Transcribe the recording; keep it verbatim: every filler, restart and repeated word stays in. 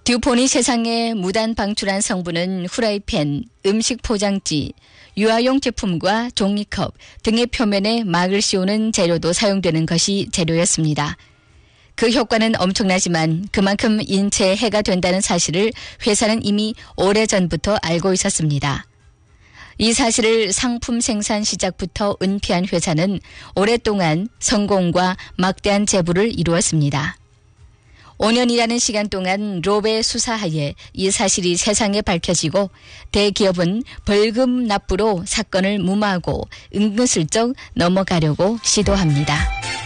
듀폰이 세상에 무단 방출한 성분은 후라이팬, 음식 포장지, 유아용 제품과 종이컵 등의 표면에 막을 씌우는 재료도 사용되는 것이 재료였습니다. 그 효과는 엄청나지만 그만큼 인체에 해가 된다는 사실을 회사는 이미 오래전부터 알고 있었습니다. 이 사실을 상품 생산 시작부터 은폐한 회사는 오랫동안 성공과 막대한 재부를 이루었습니다. 오 년이라는 시간 동안 롭의 수사하에 이 사실이 세상에 밝혀지고 대기업은 벌금 납부로 사건을 무마하고 은근슬쩍 넘어가려고 시도합니다.